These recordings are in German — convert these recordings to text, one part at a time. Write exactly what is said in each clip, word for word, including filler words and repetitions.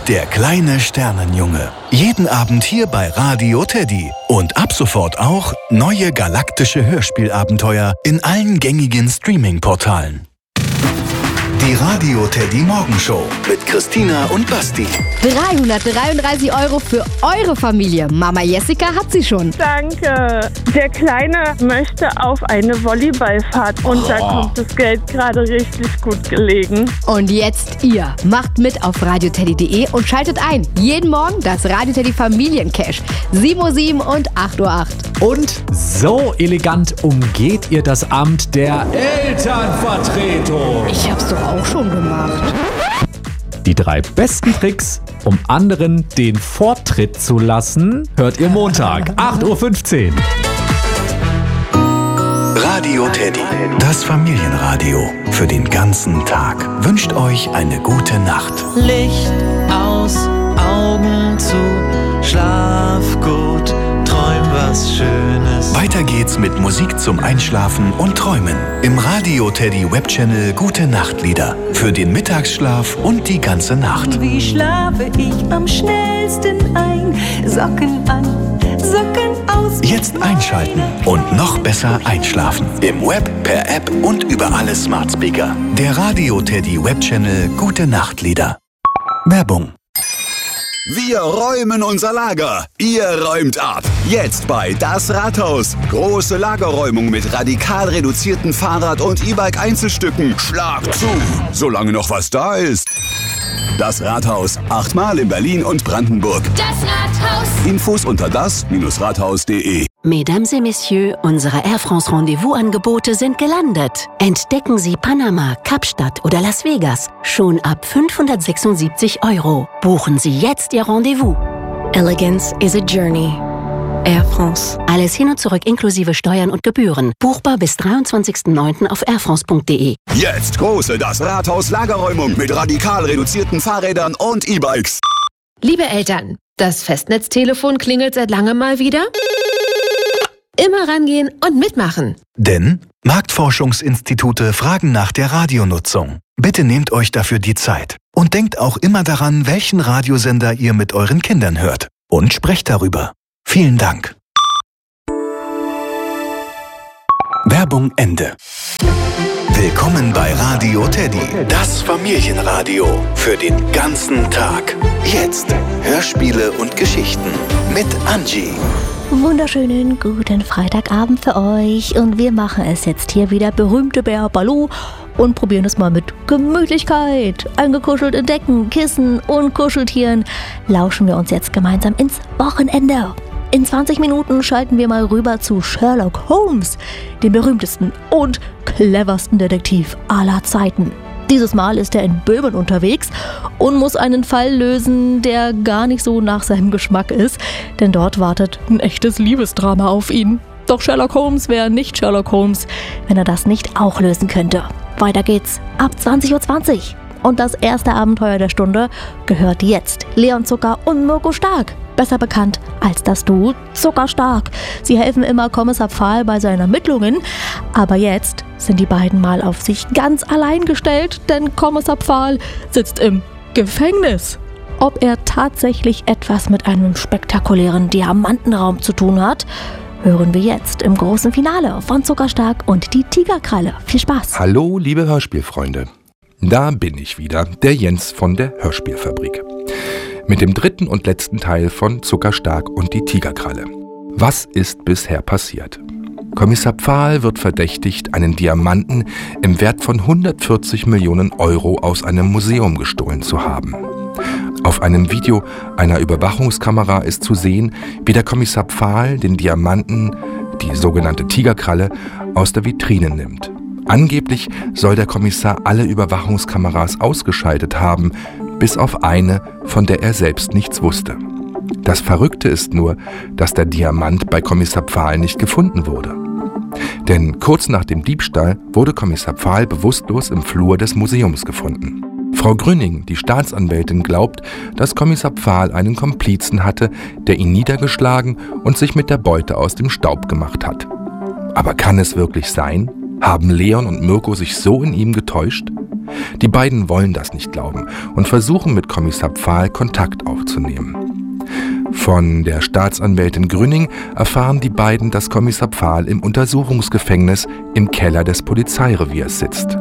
der kleine Sternenjunge. Jeden Abend hier bei Radio Teddy. Und ab sofort auch neue galaktische Hörspielabenteuer in allen gängigen Streaming-Portalen. Die Radio Teddy Morgenshow mit Christina und Basti. dreihundertdreiunddreißig Euro für eure Familie. Mama Jessica hat sie schon. Danke. Der Kleine möchte auf eine Volleyballfahrt und oh. da kommt das Geld gerade richtig gut gelegen. Und jetzt ihr. Macht mit auf radio teddy punkt de und schaltet ein. Jeden Morgen das Radio Teddy Familiencash. sieben Uhr sieben und acht Uhr acht. Und so elegant umgeht ihr das Amt der Elternvertretung. Ich hab's doch auch schon gemacht. Die drei besten Tricks, um anderen den Vortritt zu lassen, hört ihr Montag, acht Uhr fünfzehn. Radio Teddy, das Familienradio für den ganzen Tag. Wünscht euch eine gute Nacht. Licht aus, Augen zu, schlaf gut, träum was Schönes. Weiter geht's mit Musik zum Einschlafen und Träumen. Im Radio Teddy Webchannel Gute Nachtlieder. Für den Mittagsschlaf und die ganze Nacht. Wie schlafe ich am schnellsten ein? Socken an, Socken aus. Jetzt einschalten und noch besser einschlafen. Im Web, per App und über alle Smart Speaker. Der Radio Teddy Webchannel Gute Nachtlieder. Werbung. Wir räumen unser Lager. Ihr räumt ab. Jetzt bei Das Rathaus. Große Lagerräumung mit radikal reduzierten Fahrrad- und E-Bike-Einzelstücken. Schlag zu, solange noch was da ist. Das Rathaus. Achtmal in Berlin und Brandenburg. Das Rathaus. Infos unter das Rathaus punkt de. Mesdames et Messieurs, unsere Air France Rendezvous-Angebote sind gelandet. Entdecken Sie Panama, Kapstadt oder Las Vegas schon ab fünfhundertsechsundsiebzig Euro. Buchen Sie jetzt Ihr Rendezvous. Elegance is a journey. Air France. Alles hin und zurück inklusive Steuern und Gebühren. Buchbar bis dreiundzwanzigsten neunten auf air france punkt de. Jetzt große Das Rathaus Lagerräumung mit radikal reduzierten Fahrrädern und E-Bikes. Liebe Eltern, das Festnetztelefon klingelt seit langem mal wieder. Immer rangehen und mitmachen. Denn Marktforschungsinstitute fragen nach der Radionutzung. Bitte nehmt euch dafür die Zeit. Und denkt auch immer daran, welchen Radiosender ihr mit euren Kindern hört. Und sprecht darüber. Vielen Dank. Werbung Ende. Willkommen bei Radio Teddy, das Familienradio für den ganzen Tag. Jetzt Hörspiele und Geschichten mit Angie. Wunderschönen guten Freitagabend für euch und wir machen es jetzt hier wieder berühmte Bär Baloo und probieren es mal mit Gemütlichkeit. Eingekuschelt in Decken, Kissen und Kuscheltieren lauschen wir uns jetzt gemeinsam ins Wochenende. In zwanzig Minuten schalten wir mal rüber zu Sherlock Holmes, dem berühmtesten und cleversten Detektiv aller Zeiten. Dieses Mal ist er in Böhmen unterwegs und muss einen Fall lösen, der gar nicht so nach seinem Geschmack ist, denn dort wartet ein echtes Liebesdrama auf ihn. Doch Sherlock Holmes wäre nicht Sherlock Holmes, wenn er das nicht auch lösen könnte. Weiter geht's ab zwanzig Uhr zwanzig. Und das erste Abenteuer der Stunde gehört jetzt Leon Zucker und Mirko Stark. Besser bekannt als das Duo Zuckerstark. Sie helfen immer Kommissar Pfahl bei seinen Ermittlungen. Aber jetzt sind die beiden mal auf sich ganz allein gestellt, denn Kommissar Pfahl sitzt im Gefängnis. Ob er tatsächlich etwas mit einem spektakulären Diamantenraum zu tun hat, hören wir jetzt im großen Finale von Zuckerstark und die Tigerkralle. Viel Spaß! Hallo, liebe Hörspielfreunde. Da bin ich wieder, der Jens von der Hörspielfabrik. Mit dem dritten und letzten Teil von Zuckerstark und die Tigerkralle. Was ist bisher passiert? Kommissar Pfahl wird verdächtigt, einen Diamanten im Wert von hundertvierzig Millionen Euro aus einem Museum gestohlen zu haben. Auf einem Video einer Überwachungskamera ist zu sehen, wie der Kommissar Pfahl den Diamanten, die sogenannte Tigerkralle, aus der Vitrine nimmt. Angeblich soll der Kommissar alle Überwachungskameras ausgeschaltet haben, bis auf eine, von der er selbst nichts wusste. Das Verrückte ist nur, dass der Diamant bei Kommissar Pfahl nicht gefunden wurde. Denn kurz nach dem Diebstahl wurde Kommissar Pfahl bewusstlos im Flur des Museums gefunden. Frau Grüning, die Staatsanwältin, glaubt, dass Kommissar Pfahl einen Komplizen hatte, der ihn niedergeschlagen und sich mit der Beute aus dem Staub gemacht hat. Aber kann es wirklich sein? Haben Leon und Mirko sich so in ihm getäuscht? Die beiden wollen das nicht glauben und versuchen mit Kommissar Pfahl Kontakt aufzunehmen. Von der Staatsanwältin Grüning erfahren die beiden, dass Kommissar Pfahl im Untersuchungsgefängnis im Keller des Polizeireviers sitzt.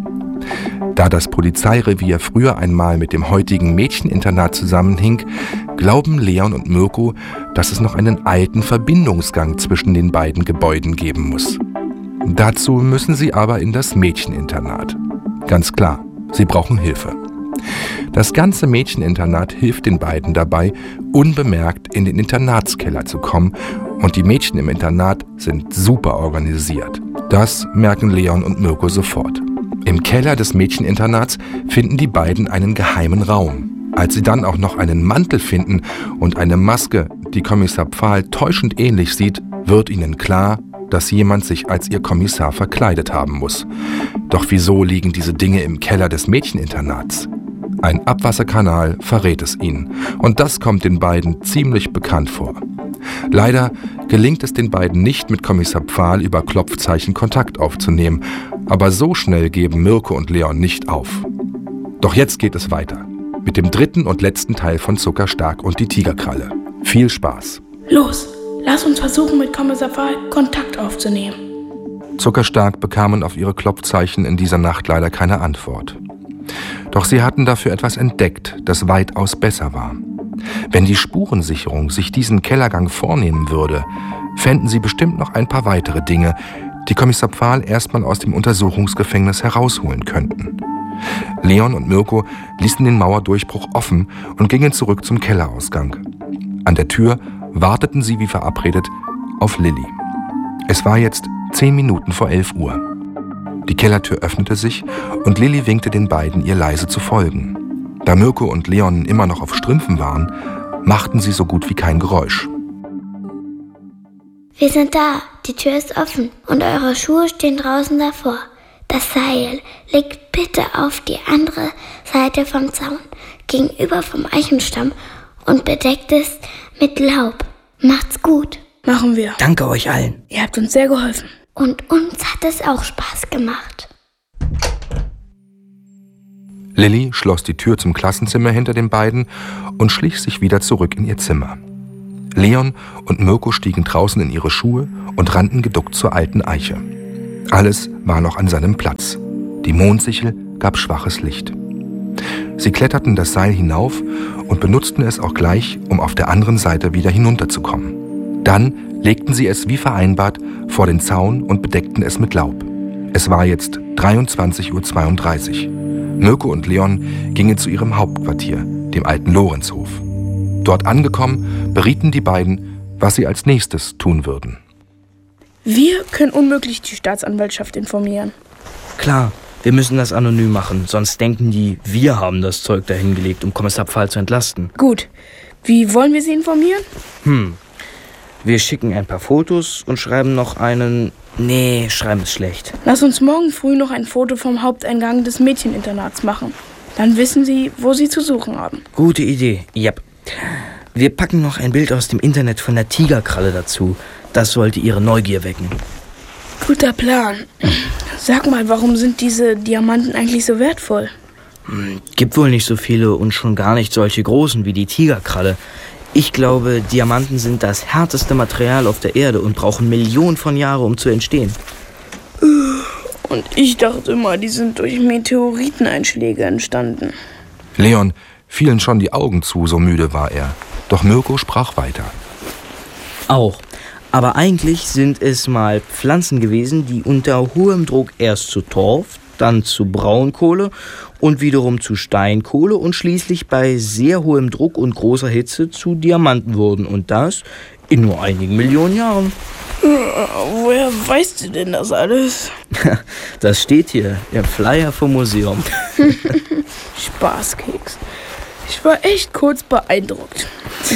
Da das Polizeirevier früher einmal mit dem heutigen Mädcheninternat zusammenhing, glauben Leon und Mirko, dass es noch einen alten Verbindungsgang zwischen den beiden Gebäuden geben muss. Dazu müssen sie aber in das Mädcheninternat. Ganz klar, sie brauchen Hilfe. Das ganze Mädcheninternat hilft den beiden dabei, unbemerkt in den Internatskeller zu kommen, und die Mädchen im Internat sind super organisiert. Das merken Leon und Mirko sofort. Im Keller des Mädcheninternats finden die beiden einen geheimen Raum. Als sie dann auch noch einen Mantel finden und eine Maske, die Kommissar Pfahl täuschend ähnlich sieht, wird ihnen klar, dass jemand sich als ihr Kommissar verkleidet haben muss. Doch wieso liegen diese Dinge im Keller des Mädcheninternats? Ein Abwasserkanal verrät es ihnen. Und das kommt den beiden ziemlich bekannt vor. Leider gelingt es den beiden nicht, mit Kommissar Pfahl über Klopfzeichen Kontakt aufzunehmen. Aber so schnell geben Mirko und Leon nicht auf. Doch jetzt geht es weiter. Mit dem dritten und letzten Teil von Zuckerstark und die Tigerkralle. Viel Spaß. Los, lass uns versuchen, mit Kommissar Pfahl Kontakt aufzunehmen. Zuckerstark bekamen auf ihre Klopfzeichen in dieser Nacht leider keine Antwort. Doch sie hatten dafür etwas entdeckt, das weitaus besser war. Wenn die Spurensicherung sich diesen Kellergang vornehmen würde, fänden sie bestimmt noch ein paar weitere Dinge, die Kommissar Pfahl erstmal aus dem Untersuchungsgefängnis herausholen könnten. Leon und Mirko ließen den Mauerdurchbruch offen und gingen zurück zum Kellerausgang. An der Tür warteten sie wie verabredet auf Lilli. Es war jetzt zehn Minuten vor elf Uhr. Die Kellertür öffnete sich und Lilli winkte den beiden, ihr leise zu folgen. Da Mirko und Leon immer noch auf Strümpfen waren, machten sie so gut wie kein Geräusch. Wir sind da, die Tür ist offen und eure Schuhe stehen draußen davor. Das Seil liegt bitte auf die andere Seite vom Zaun, gegenüber vom Eichenstamm, und bedeckt es mit Laub. Macht's gut. Machen wir. Danke euch allen. Ihr habt uns sehr geholfen. Und uns hat es auch Spaß gemacht. Lilli schloss die Tür zum Klassenzimmer hinter den beiden und schlich sich wieder zurück in ihr Zimmer. Leon und Mirko stiegen draußen in ihre Schuhe und rannten geduckt zur alten Eiche. Alles war noch an seinem Platz. Die Mondsichel gab schwaches Licht. Sie kletterten das Seil hinauf und benutzten es auch gleich, um auf der anderen Seite wieder hinunterzukommen. Dann legten sie es wie vereinbart vor den Zaun und bedeckten es mit Laub. Es war jetzt dreiundzwanzig Uhr zweiunddreißig. Mirko und Leon gingen zu ihrem Hauptquartier, dem alten Lorenzhof. Dort angekommen, berieten die beiden, was sie als nächstes tun würden. Wir können unmöglich die Staatsanwaltschaft informieren. Klar, wir müssen das anonym machen, sonst denken die, wir haben das Zeug dahingelegt, um Kommissar Pfahl zu entlasten. Gut, wie wollen wir sie informieren? Hm, wir schicken ein paar Fotos und schreiben noch einen... Nee, schreiben ist schlecht. Lass uns morgen früh noch ein Foto vom Haupteingang des Mädcheninternats machen. Dann wissen sie, wo sie zu suchen haben. Gute Idee, yep. Wir packen noch ein Bild aus dem Internet von der Tigerkralle dazu. Das sollte ihre Neugier wecken. Guter Plan. Sag mal, warum sind diese Diamanten eigentlich so wertvoll? Gibt wohl nicht so viele und schon gar nicht solche großen wie die Tigerkralle. Ich glaube, Diamanten sind das härteste Material auf der Erde und brauchen Millionen von Jahren, um zu entstehen. Und ich dachte immer, die sind durch Meteoriteneinschläge entstanden. Leon fielen schon die Augen zu, so müde war er. Doch Mirko sprach weiter. Auch. Aber eigentlich sind es mal Pflanzen gewesen, die unter hohem Druck erst zu Torf, dann zu Braunkohle und wiederum zu Steinkohle und schließlich bei sehr hohem Druck und großer Hitze zu Diamanten wurden. Und das in nur einigen Millionen Jahren. Woher weißt du denn das alles? Das steht hier im Flyer vom Museum. Spaßkeks. Ich war echt kurz beeindruckt.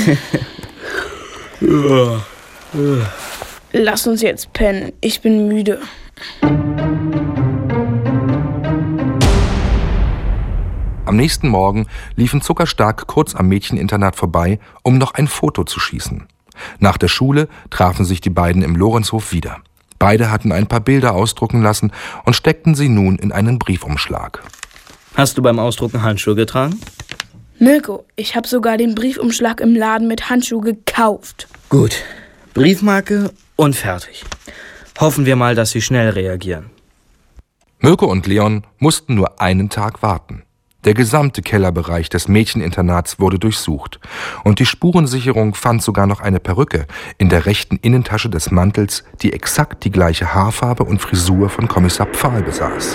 Lass uns jetzt pennen. Ich bin müde. Am nächsten Morgen liefen Zuckerstark kurz am Mädcheninternat vorbei, um noch ein Foto zu schießen. Nach der Schule trafen sich die beiden im Lorenzhof wieder. Beide hatten ein paar Bilder ausdrucken lassen und steckten sie nun in einen Briefumschlag. Hast du beim Ausdrucken Handschuhe getragen? Mirko, ich habe sogar den Briefumschlag im Laden mit Handschuh gekauft. Gut, Briefmarke und fertig. Hoffen wir mal, dass sie schnell reagieren. Mirko und Leon mussten nur einen Tag warten. Der gesamte Kellerbereich des Mädcheninternats wurde durchsucht und die Spurensicherung fand sogar noch eine Perücke in der rechten Innentasche des Mantels, die exakt die gleiche Haarfarbe und Frisur von Kommissar Pfahl besaß.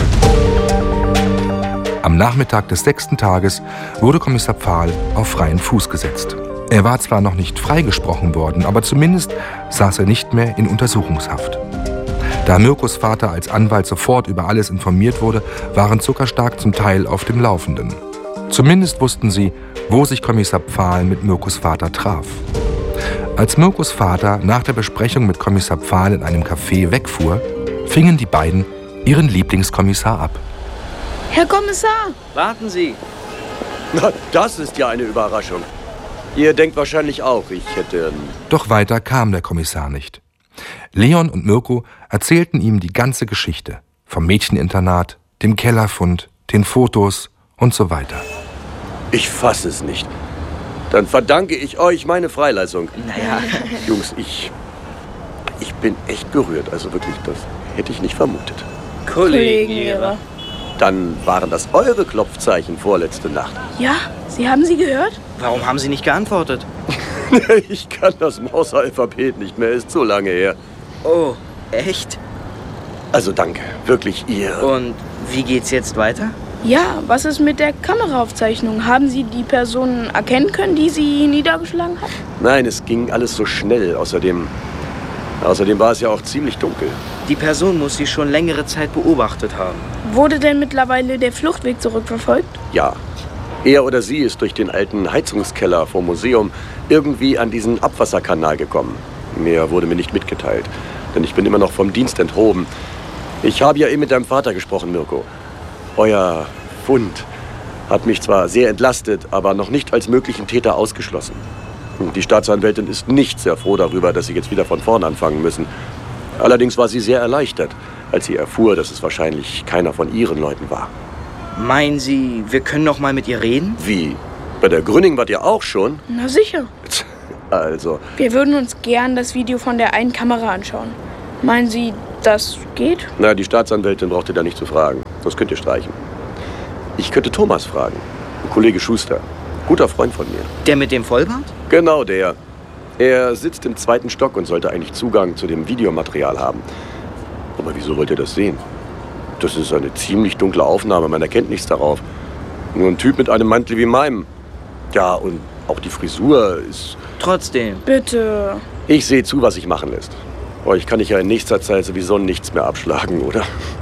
Am Nachmittag des sechsten Tages wurde Kommissar Pfahl auf freien Fuß gesetzt. Er war zwar noch nicht freigesprochen worden, aber zumindest saß er nicht mehr in Untersuchungshaft. Da Mirkos Vater als Anwalt sofort über alles informiert wurde, waren Zuckerstark zum Teil auf dem Laufenden. Zumindest wussten sie, wo sich Kommissar Pfahl mit Mirkos Vater traf. Als Mirkos Vater nach der Besprechung mit Kommissar Pfahl in einem Café wegfuhr, fingen die beiden ihren Lieblingskommissar ab. Herr Kommissar! Warten Sie! Na, das ist ja eine Überraschung. Ihr denkt wahrscheinlich auch, ich hätte... Doch weiter kam der Kommissar nicht. Leon und Mirko erzählten ihm die ganze Geschichte. Vom Mädcheninternat, dem Kellerfund, den Fotos und so weiter. Ich fasse es nicht. Dann verdanke ich euch meine Freilassung. Naja. Jungs, ich... Ich bin echt gerührt. Also wirklich, das hätte ich nicht vermutet. Kollegenehre. Dann waren das eure Klopfzeichen vorletzte Nacht. Ja, Sie haben sie gehört? Warum haben Sie nicht geantwortet? Ich kann das Mausalphabet nicht mehr, ist so lange her. Oh, echt? Also danke, wirklich ihr. Und wie geht's jetzt weiter? Ja, was ist mit der Kameraaufzeichnung? Haben Sie die Personen erkennen können, die Sie niedergeschlagen hat? Nein, es ging alles so schnell. Außerdem, außerdem war es ja auch ziemlich dunkel. Die Person muss Sie schon längere Zeit beobachtet haben. Wurde denn mittlerweile der Fluchtweg zurückverfolgt? Ja. Er oder sie ist durch den alten Heizungskeller vom Museum irgendwie an diesen Abwasserkanal gekommen. Mehr wurde mir nicht mitgeteilt, denn ich bin immer noch vom Dienst enthoben. Ich habe ja eben mit deinem Vater gesprochen, Mirko. Euer Fund hat mich zwar sehr entlastet, aber noch nicht als möglichen Täter ausgeschlossen. Die Staatsanwältin ist nicht sehr froh darüber, dass sie jetzt wieder von vorn anfangen müssen. Allerdings war sie sehr erleichtert, als sie erfuhr, dass es wahrscheinlich keiner von ihren Leuten war. Meinen Sie, wir können noch mal mit ihr reden? Wie? Bei der Grüning wart ihr auch schon? Na sicher. Also... Wir würden uns gern das Video von der einen Kamera anschauen. Meinen Sie, das geht? Na, die Staatsanwältin braucht ihr da nicht zu fragen. Das könnt ihr streichen. Ich könnte Thomas fragen. Ein Kollege Schuster. Guter Freund von mir. Der mit dem Vollbart? Genau der. Er sitzt im zweiten Stock und sollte eigentlich Zugang zu dem Videomaterial haben. Aber wieso wollt ihr das sehen? Das ist eine ziemlich dunkle Aufnahme, man erkennt nichts darauf. Nur ein Typ mit einem Mantel wie meinem. Ja, und auch die Frisur ist... Trotzdem. Bitte. Ich sehe zu, was sich machen lässt. Euch kann ich ja in nächster Zeit sowieso nichts mehr abschlagen, oder?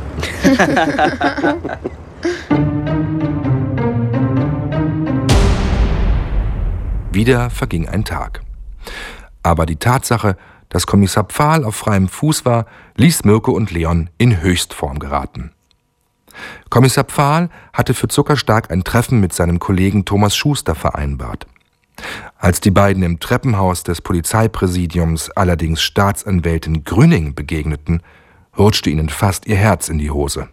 Wieder verging ein Tag. Aber die Tatsache, dass Kommissar Pfahl auf freiem Fuß war, ließ Mirko und Leon in Höchstform geraten. Kommissar Pfahl hatte für Zuckerstark ein Treffen mit seinem Kollegen Thomas Schuster vereinbart. Als die beiden im Treppenhaus des Polizeipräsidiums allerdings Staatsanwältin Grüning begegneten, rutschte ihnen fast ihr Herz in die Hose.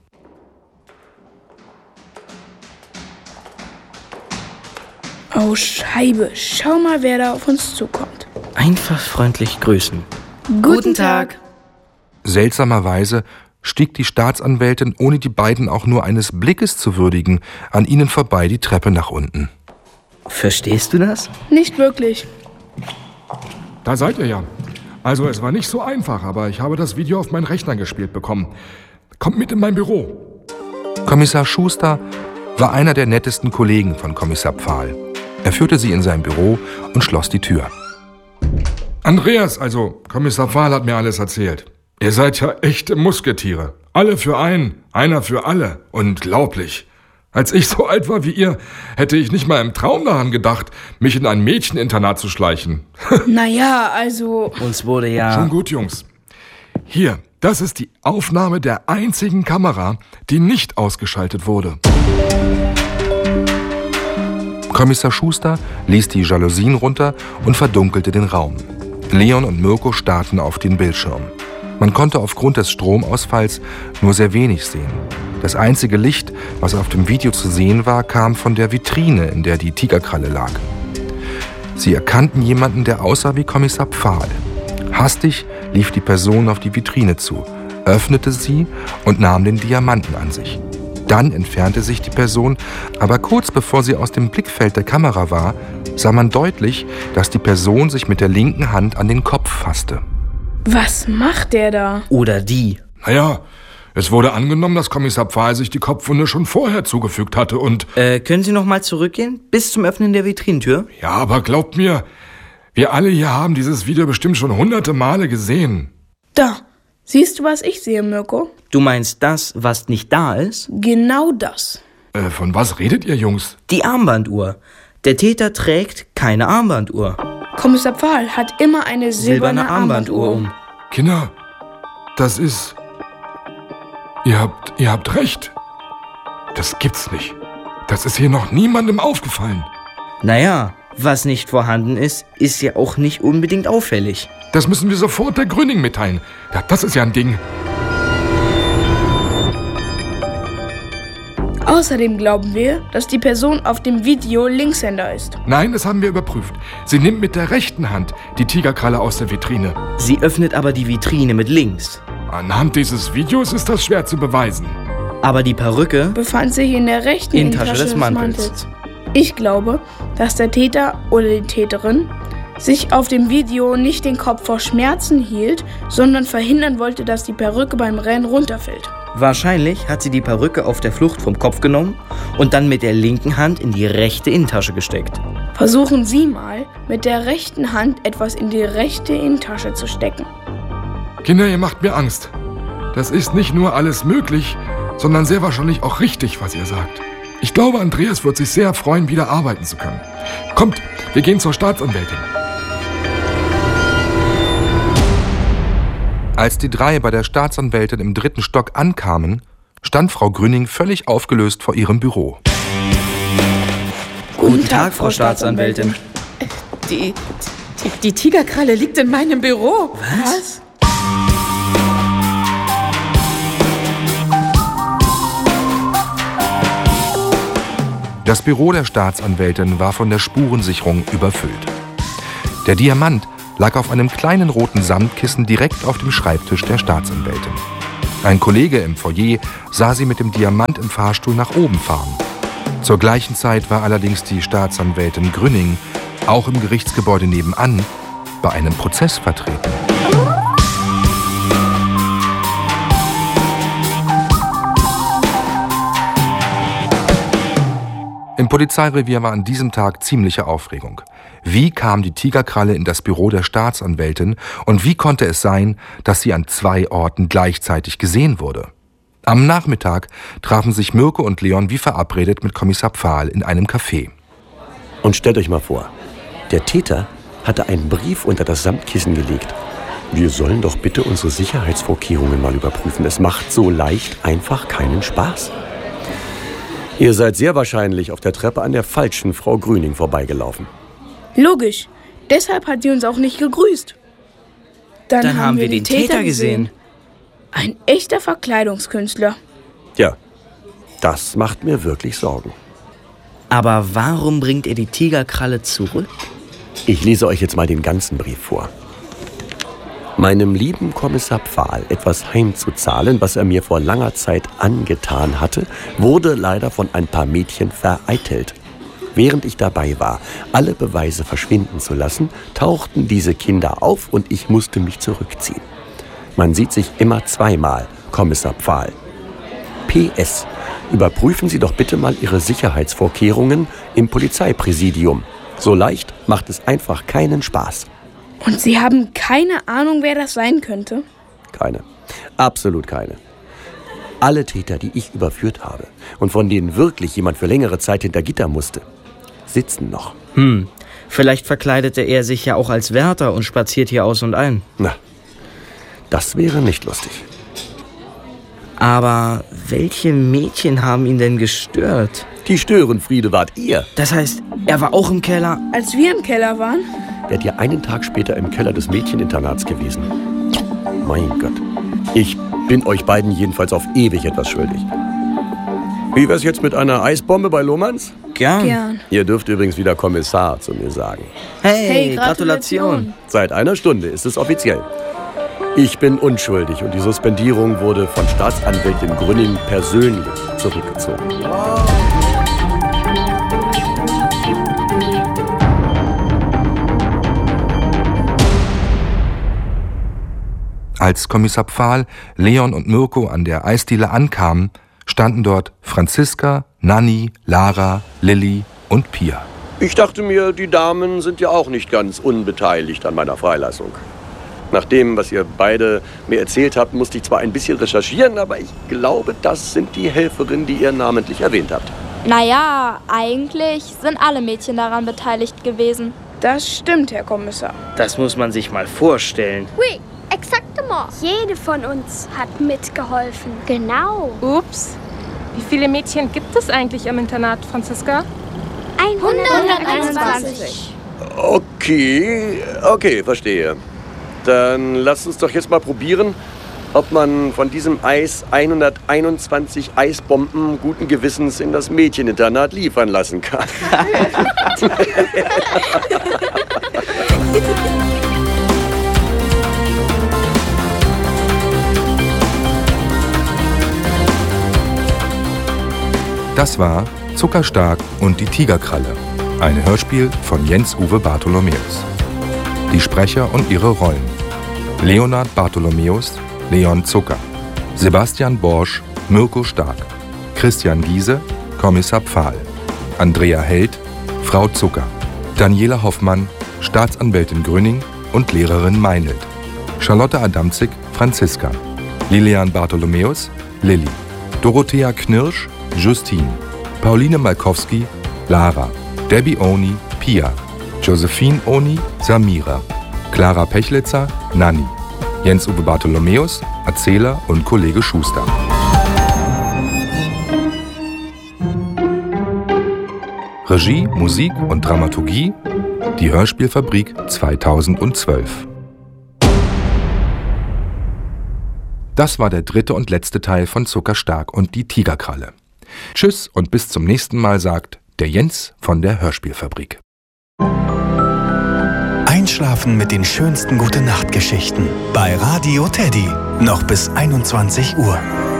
Oh Scheibe, schau mal, wer da auf uns zukommt. Einfach freundlich grüßen. Guten Tag. Seltsamerweise stieg die Staatsanwältin, ohne die beiden auch nur eines Blickes zu würdigen, an ihnen vorbei die Treppe nach unten. Verstehst du das? Nicht wirklich. Da seid ihr ja. Also es war nicht so einfach, aber ich habe das Video auf meinen Rechner gespielt bekommen. Kommt mit in mein Büro. Kommissar Schuster war einer der nettesten Kollegen von Kommissar Pfahl. Er führte sie in sein Büro und schloss die Tür. Andreas, also Kommissar Pfahl hat mir alles erzählt. Ihr seid ja echte Musketiere. Alle für einen, einer für alle. Unglaublich. Als ich so alt war wie ihr, hätte ich nicht mal im Traum daran gedacht, mich in ein Mädcheninternat zu schleichen. Naja, also... Uns wurde ja... Schon gut, Jungs. Hier, das ist die Aufnahme der einzigen Kamera, die nicht ausgeschaltet wurde. Kommissar Schuster ließ die Jalousien runter und verdunkelte den Raum. Leon und Mirko starrten auf den Bildschirm. Man konnte aufgrund des Stromausfalls nur sehr wenig sehen. Das einzige Licht, was auf dem Video zu sehen war, kam von der Vitrine, in der die Tigerkralle lag. Sie erkannten jemanden, der aussah wie Kommissar Pfahl. Hastig lief die Person auf die Vitrine zu, öffnete sie und nahm den Diamanten an sich. Dann entfernte sich die Person, aber kurz bevor sie aus dem Blickfeld der Kamera war, sah man deutlich, dass die Person sich mit der linken Hand an den Kopf fasste. Was macht der da? Oder die. Naja, es wurde angenommen, dass Kommissar Pfahl sich die Kopfwunde schon vorher zugefügt hatte und... Äh, können Sie noch mal zurückgehen? Bis zum Öffnen der Vitrinentür? Ja, aber glaubt mir, wir alle hier haben dieses Video bestimmt schon hunderte Male gesehen. Da. Siehst du, was ich sehe, Mirko? Du meinst das, was nicht da ist? Genau das. Äh, von was redet ihr, Jungs? Die Armbanduhr. Der Täter trägt keine Armbanduhr. Kommissar Pfahl hat immer eine silberne, silberne Armbanduhr um. Kinder, das ist... Ihr habt, ihr habt recht. Das gibt's nicht. Das ist hier noch niemandem aufgefallen. Naja, was nicht vorhanden ist, ist ja auch nicht unbedingt auffällig. Das müssen wir sofort der Grüning mitteilen. Ja, das ist ja ein Ding. Außerdem glauben wir, dass die Person auf dem Video Linkshänder ist. Nein, das haben wir überprüft. Sie nimmt mit der rechten Hand die Tigerkralle aus der Vitrine. Sie öffnet aber die Vitrine mit links. Anhand dieses Videos ist das schwer zu beweisen. Aber die Perücke befand sich in der rechten Innentasche des des Mantels. Mantels. Ich glaube, dass der Täter oder die Täterin sich auf dem Video nicht den Kopf vor Schmerzen hielt, sondern verhindern wollte, dass die Perücke beim Rennen runterfällt. Wahrscheinlich hat sie die Perücke auf der Flucht vom Kopf genommen und dann mit der linken Hand in die rechte Innentasche gesteckt. Versuchen Sie mal, mit der rechten Hand etwas in die rechte Innentasche zu stecken. Kinder, ihr macht mir Angst. Das ist nicht nur alles möglich, sondern sehr wahrscheinlich auch richtig, was ihr sagt. Ich glaube, Andreas wird sich sehr freuen, wieder arbeiten zu können. Kommt, wir gehen zur Staatsanwältin. Als die drei bei der Staatsanwältin im dritten Stock ankamen, stand Frau Grüning völlig aufgelöst vor ihrem Büro. Guten, Guten Tag, Frau Staatsanwältin. Die, die, die Tigerkralle liegt in meinem Büro. Was? Das Büro der Staatsanwältin war von der Spurensicherung überfüllt. Der Diamant lag auf einem kleinen roten Samtkissen direkt auf dem Schreibtisch der Staatsanwältin. Ein Kollege im Foyer sah sie mit dem Diamant im Fahrstuhl nach oben fahren. Zur gleichen Zeit war allerdings die Staatsanwältin Grüning auch im Gerichtsgebäude nebenan bei einem Prozess vertreten. Im Polizeirevier war an diesem Tag ziemliche Aufregung. Wie kam die Tigerkralle in das Büro der Staatsanwältin und wie konnte es sein, dass sie an zwei Orten gleichzeitig gesehen wurde? Am Nachmittag trafen sich Mirko und Leon wie verabredet mit Kommissar Pfahl in einem Café. Und stellt euch mal vor, der Täter hatte einen Brief unter das Samtkissen gelegt. Wir sollen doch bitte unsere Sicherheitsvorkehrungen mal überprüfen. Es macht so leicht einfach keinen Spaß. Ihr seid sehr wahrscheinlich auf der Treppe an der falschen Frau Grüning vorbeigelaufen. Logisch. Deshalb hat sie uns auch nicht gegrüßt. Dann, Dann haben, haben wir den Täter, Täter gesehen. gesehen. Ein echter Verkleidungskünstler. Ja, das macht mir wirklich Sorgen. Aber warum bringt er die Tigerkralle zurück? Ich lese euch jetzt mal den ganzen Brief vor. Meinem lieben Kommissar Pfahl etwas heimzuzahlen, was er mir vor langer Zeit angetan hatte, wurde leider von ein paar Mädchen vereitelt. Während ich dabei war, alle Beweise verschwinden zu lassen, tauchten diese Kinder auf und ich musste mich zurückziehen. Man sieht sich immer zweimal, Kommissar Pfahl. P S. Überprüfen Sie doch bitte mal Ihre Sicherheitsvorkehrungen im Polizeipräsidium. So leicht macht es einfach keinen Spaß. Und Sie haben keine Ahnung, wer das sein könnte? Keine. Absolut keine. Alle Täter, die ich überführt habe und von denen wirklich jemand für längere Zeit hinter Gitter musste, sitzen noch. Hm, vielleicht verkleidete er sich ja auch als Wärter und spaziert hier aus und ein. Na, das wäre nicht lustig. Aber welche Mädchen haben ihn denn gestört? Die Störenfriede wart ihr. Das heißt, er war auch im Keller? Als wir im Keller waren? Wärt ihr einen Tag später im Keller des Mädcheninternats gewesen. Mein Gott. Ich bin euch beiden jedenfalls auf ewig etwas schuldig. Wie wär's jetzt mit einer Eisbombe bei Lohmanns? Gern. Gern. Ihr dürft übrigens wieder Kommissar zu mir sagen. Hey, Hey, Gratulation. Gratulation. Seit einer Stunde ist es offiziell. Ich bin unschuldig und die Suspendierung wurde von Staatsanwältin Grünning persönlich zurückgezogen. Als Kommissar Pfahl, Leon und Mirko an der Eisdiele ankamen, standen dort Franziska, Nanni, Lara, Lilli und Pia. Ich dachte mir, die Damen sind ja auch nicht ganz unbeteiligt an meiner Freilassung. Nach dem, was ihr beide mir erzählt habt, musste ich zwar ein bisschen recherchieren, aber ich glaube, das sind die Helferinnen, die ihr namentlich erwähnt habt. Naja, eigentlich sind alle Mädchen daran beteiligt gewesen. Das stimmt, Herr Kommissar. Das muss man sich mal vorstellen. Oui, exactement. Jede von uns hat mitgeholfen. Genau. Ups. Wie viele Mädchen gibt es eigentlich am Internat, Franziska? hunderteinundzwanzig. Okay, okay, verstehe. Dann lasst uns doch jetzt mal probieren, ob man von diesem Eis hunderteinundzwanzig Eisbomben guten Gewissens in das Mädcheninternat liefern lassen kann. Das war Zuckerstark und die Tigerkralle, ein Hörspiel von Jens-Uwe Bartholomäus. Die Sprecher und ihre Rollen: Leonard Bartholomäus, Leon Zucker, Sebastian Borsch, Mirko Stark, Christian Giese, Kommissar Pfahl, Andrea Held, Frau Zucker, Daniela Hoffmann, Staatsanwältin Grünning und Lehrerin Meinelt, Charlotte Adamzig, Franziska, Lilian Bartholomäus, Lilli, Dorothea Knirsch, Justine, Pauline Malkowski, Lara, Debbie Oni, Pia, Josephine Oni, Samira, Clara Pechlitzer, Nanni, Jens-Uwe Bartholomäus, Erzähler und Kollege Schuster. Regie, Musik und Dramaturgie, die Hörspielfabrik zweitausendzwölf. Das war der dritte und letzte Teil von Zuckerstark und die Tigerkralle. Tschüss und bis zum nächsten Mal, sagt der Jens von der Hörspielfabrik. Einschlafen mit den schönsten Gute-Nacht-Geschichten bei Radio Teddy. Noch bis einundzwanzig Uhr.